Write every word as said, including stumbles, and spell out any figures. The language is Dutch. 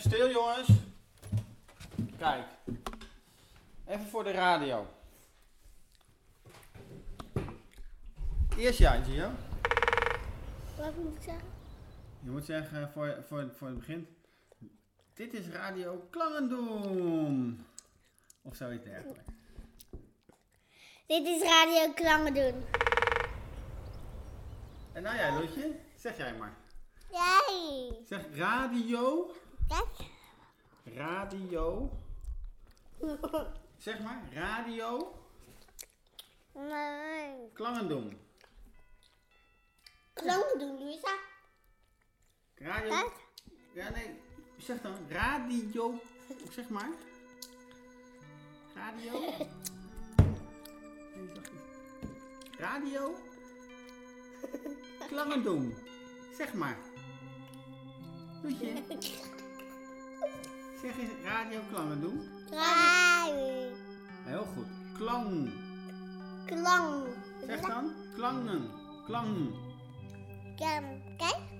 Even stil, jongens. Kijk. Even voor de radio. Eerst jij, Gio. Wat moet ik zeggen? Je moet zeggen voor, voor, voor het begin. Dit is Radio Klangendoen. Of zoiets dergelijks. Dit is Radio Klangendoen. En nou jij, Loetje. Zeg jij maar. Jij. Zeg radio. Kijk. Radio. Zeg maar. Radio Nee. Klangendoen. Klangendoen, Luisa. Radio. Kijk. Ja, nee. Zeg dan. Radio. Zeg maar. Radio. Nee, wacht eens. Radio. Klangendoen. Zeg maar. Loetje. Zeg eens Radio Klangendoen. Radio. Heel goed. Klang. Klang. Zeg dan. Klangen. Klang. Kijk.